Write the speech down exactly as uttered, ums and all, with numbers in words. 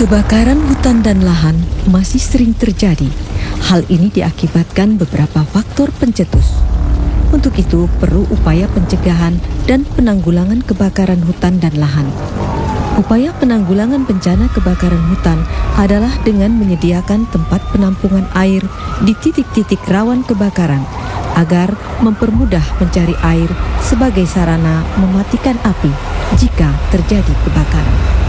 Kebakaran hutan dan lahan masih sering terjadi. Hal ini diakibatkan beberapa faktor pencetus. Untuk itu, perlu upaya pencegahan dan penanggulangan kebakaran hutan dan lahan. Upaya penanggulangan bencana kebakaran hutan adalah dengan menyediakan tempat penampungan air di titik-titik rawan kebakaran agar mempermudah mencari air sebagai sarana mematikan api jika terjadi kebakaran.